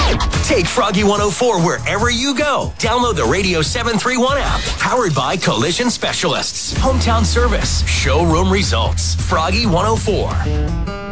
Take Froggy 104 wherever you go. Download the Radio 731 app. Powered by Collision Specialists. Hometown service. Showroom results. Froggy 104.